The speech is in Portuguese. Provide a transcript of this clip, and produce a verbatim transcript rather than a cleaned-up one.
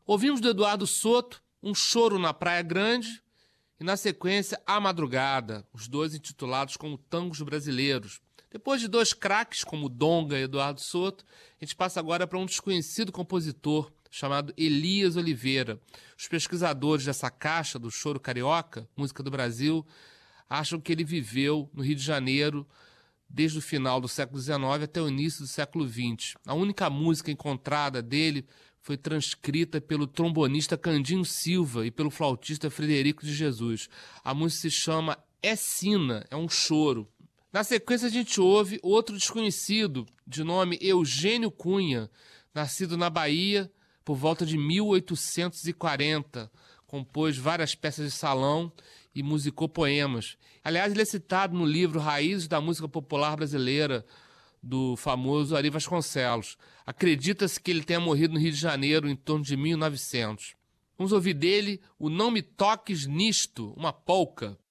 Ouvimos do Eduardo Soto Um Choro na Praia Grande e, na sequência, A Madrugada, os dois intitulados como tangos brasileiros. Depois de dois craques como Donga e Eduardo Soto, a gente passa agora para um desconhecido compositor chamado Elias Oliveira. Os pesquisadores dessa caixa do choro carioca, música do Brasil, acham que ele viveu no Rio de Janeiro desde o final do século dezenove até o início do século vinte. A única música encontrada dele foi transcrita pelo trombonista Candinho Silva e pelo flautista Frederico de Jesus. A música se chama É Sina, é um choro. Na sequência a gente ouve outro desconhecido, de nome Eugênio Cunha, nascido na Bahia por volta de mil oitocentos e quarenta. Compôs várias peças de salão e musicou poemas. Aliás, ele é citado no livro Raízes da Música Popular Brasileira, do famoso Ari Vasconcelos. Acredita-se que ele tenha morrido no Rio de Janeiro em torno de mil e novecentos. Vamos ouvir dele o Não Me Toques Nisto, uma polca.